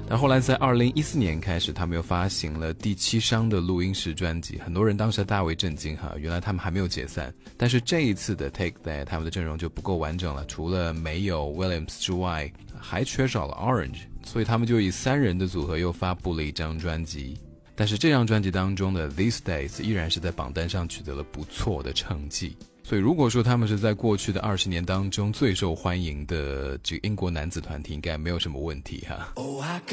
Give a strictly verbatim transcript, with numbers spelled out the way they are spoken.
但后来在二零一四年开始，他们又发行了第七张的录音室专辑，很多人当时大为震惊哈，原来他们还没有解散。但是这一次的 Take That 他们的阵容就不够完整了，除了没有 Williams 之外，还缺少了 Orange， 所以他们就以三人的组合又发布了一张专辑。但是这张专辑当中的 These Days 依然是在榜单上取得了不错的成绩。所以如果说他们是在过去的二十年当中最受欢迎的这个英国男子团体，应该没有什么问题哈。